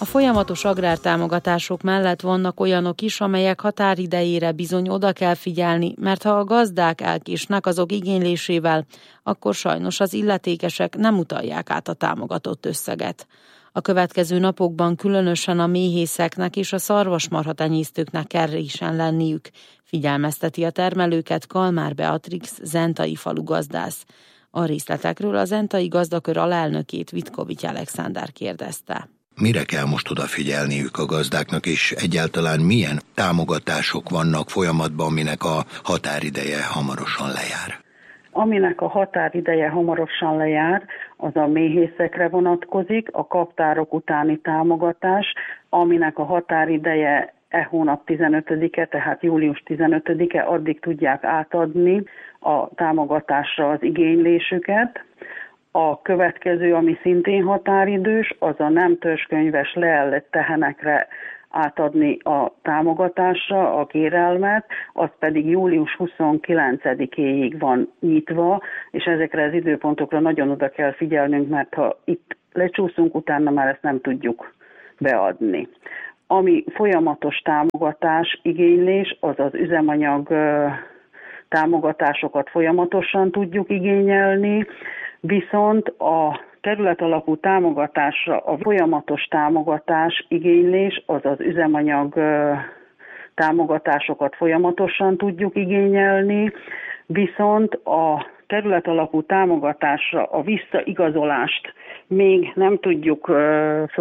A folyamatos agrártámogatások mellett vannak olyanok is, amelyek határidejére bizony oda kell figyelni, mert ha a gazdák elkésnek azok igénylésével, akkor sajnos az illetékesek nem utalják át a támogatott összeget. A következő napokban különösen a méhészeknek és a szarvasmarha-tenyésztőknek kell résen lenniük, figyelmezteti a termelőket Kalmár Beatrix zentai falugazdász. A részletekről a zentai gazdakör alelnökét, Vitkovics Alekszandr kérdezte. Mire kell most odafigyelniük a gazdáknak, és egyáltalán milyen támogatások vannak folyamatban, aminek a határideje hamarosan lejár? Aminek a határideje hamarosan lejár, az a méhészekre vonatkozik, a kaptárok utáni támogatás, aminek a határideje hónap 15-e, tehát július 15-e, addig tudják átadni a támogatásra az igénylésüket. A következő, ami szintén határidős, az a nem törzskönyves leellett tehenekre átadni a támogatásra a kérelmet, az pedig július 29-éig van nyitva, és ezekre az időpontokra nagyon oda kell figyelnünk, mert ha itt lecsúszunk, utána már ezt nem tudjuk beadni. Ami folyamatos támogatás, igénylés, az az üzemanyag támogatásokat folyamatosan tudjuk igényelni, viszont a területalapú támogatásra a folyamatos támogatás, igénylés, az az üzemanyag támogatásokat folyamatosan tudjuk igényelni, viszont a területalapú támogatásra a visszaigazolást még nem tudjuk